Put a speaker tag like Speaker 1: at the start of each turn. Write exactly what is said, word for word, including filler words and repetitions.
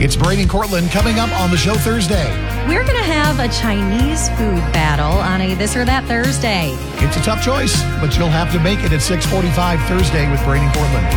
Speaker 1: It's Brady and Cortland coming up on the show Thursday.
Speaker 2: We're going to have a Chinese food battle on a This or That Thursday.
Speaker 1: It's a tough choice, but you'll have to make it at six forty-five Thursday with Brady and Cortland.